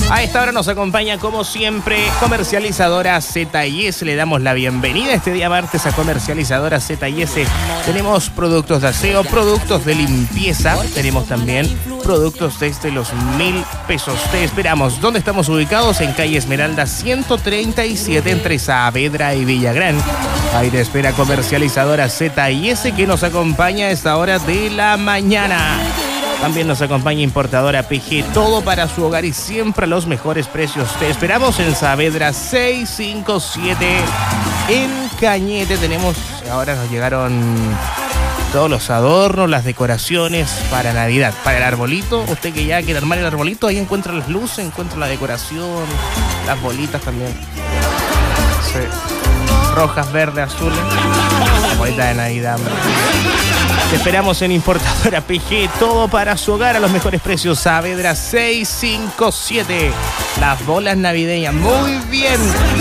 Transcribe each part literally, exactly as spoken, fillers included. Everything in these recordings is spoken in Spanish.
A esta hora nos acompaña, como siempre, Comercializadora Z y S. Le damos la bienvenida este día martes a Comercializadora Z y S. Tenemos productos de aseo, productos de limpieza. Tenemos también productos desde los mil pesos. Te esperamos. ¿Dónde estamos ubicados? En calle Esmeralda ciento treinta y siete, entre Saavedra y Villagrán. Ahí te espera Comercializadora Z y S, que nos acompaña a esta hora de la mañana. También nos acompaña Importadora P G, todo para su hogar y siempre a los mejores precios. Te esperamos en Saavedra seiscientos cincuenta y siete. En Cañete tenemos, ahora nos llegaron todos los adornos, las decoraciones para Navidad, para el arbolito. Usted que ya quiere armar el arbolito, ahí encuentra las luces, encuentra la decoración, las bolitas también. Sí. Rojas, verdes, azules. La bolita de Navidad. Te esperamos en Importadora P G, todo para su hogar a los mejores precios. Saavedra seiscientos cincuenta y siete. Las bolas navideñas, muy bien.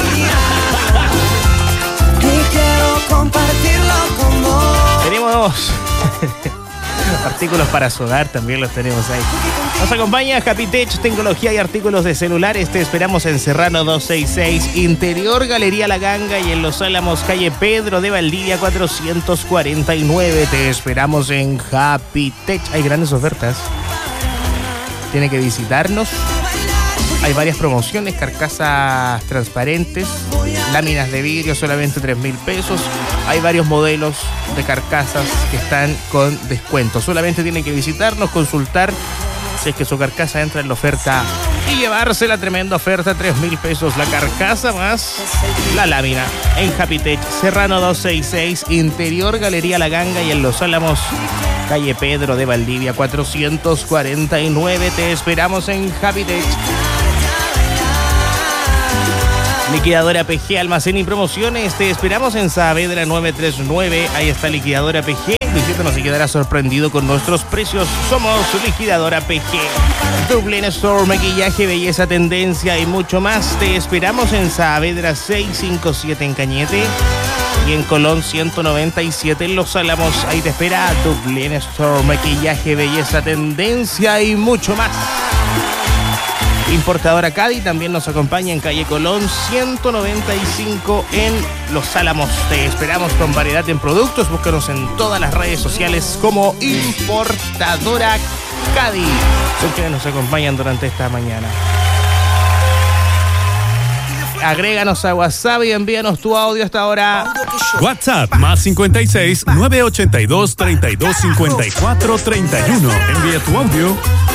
Tenemos artículos para su hogar, también los tenemos ahí. Nos acompaña Happytech, tecnología y artículos de celulares. Te esperamos en Serrano doscientos sesenta y seis, Interior Galería La Ganga, y en Los Álamos, calle Pedro de Valdivia cuatrocientos cuarenta y nueve. Te esperamos en Happytech. Hay grandes ofertas. Tiene que visitarnos. Hay varias promociones, carcasas transparentes, láminas de vidrio solamente tres mil pesos. Hay varios modelos de carcasas que están con descuento. Solamente tienen que visitarnos, consultar si es que su carcasa entra en la oferta y llevarse la tremenda oferta, tres mil pesos la carcasa más la lámina. En Happytech, Serrano doscientos sesenta y seis, Interior Galería La Ganga, y en Los Álamos, calle Pedro de Valdivia cuatrocientos cuarenta y nueve. Te esperamos en Happytech. Liquidadora P G, almacén y promociones. Te esperamos en Saavedra novecientos treinta y nueve. Ahí está Liquidadora P G. Luisito no se quedará sorprendido con nuestros precios. Somos Liquidadora P G. Dublin Store, maquillaje, belleza, tendencia y mucho más. Te esperamos en Saavedra seiscientos cincuenta y siete en Cañete, y en Colón ciento noventa y siete en Los Álamos. Ahí te espera Dublin Store, maquillaje, belleza, tendencia y mucho más. Importadora Cadi también nos acompaña en calle Colón ciento noventa y cinco en Los Álamos. Te esperamos con variedad en productos. Búscanos en todas las redes sociales como Importadora Cadi. Son quienes nos acompañan durante esta mañana. Agréganos a WhatsApp y envíanos tu audio hasta ahora. WhatsApp más cincuenta y seis, nueve ochenta y dos, treinta y dos cincuenta y cuatro, treinta y uno. Envía tu audio